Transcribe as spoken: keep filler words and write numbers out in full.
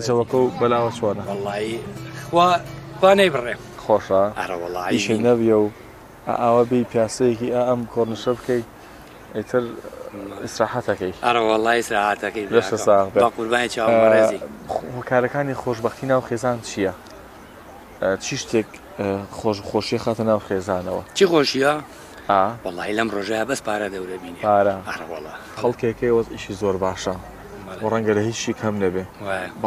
کەسەوەکە و بەلاوە چۆنە وەڵی خوا خوا نەیبڕێ خۆشە ئەرە وەڵی ئیشی نەبیە و ئاوە بی پیاسەیەکی ئەم کۆرنشە بکەیت ئیتر ئیسراحەتەکەی ئەرە وەڵی ساعاتەکەی لەشە ساغ بێ قوربانی چاوەڕێزی کارەکانی خۆشببختی ناو خێزان چییە؟ چی شتێک خۆشی خاتە ناو خێزانەوە چی خۆشیە؟ ئا وەڵی لەم ڕۆژەیە بەس پارە دەورە بینی پارە ئەرە وەڵا خەڵکێکەوە ئیشی زۆر باشە ڕەنگە لە هیچی کەم نەبێ